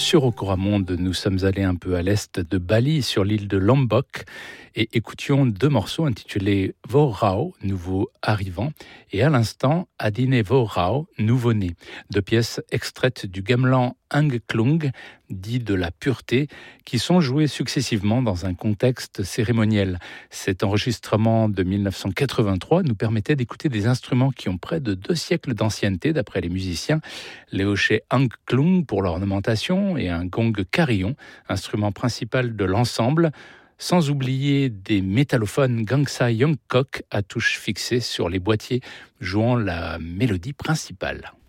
Sur Okoramonde, nous sommes allés un peu à l'est de Bali, sur l'île de Lombok, et écoutions deux morceaux intitulés Vorao, nouveau arrivant, et à l'instant Adine Vorao, nouveau-né, deux pièces extraites du gamelan Angklung, dit de la pureté, qui sont jouées successivement dans un contexte cérémoniel. Cet enregistrement de 1983 nous permettait d'écouter des instruments qui ont près de 2 siècles d'ancienneté, d'après les musiciens. Les hochets Angklung pour l'ornementation et un gong carillon, instrument principal de l'ensemble, sans oublier des métallophones Gangsa Yongkok à touches fixées sur les boîtiers jouant la mélodie principale.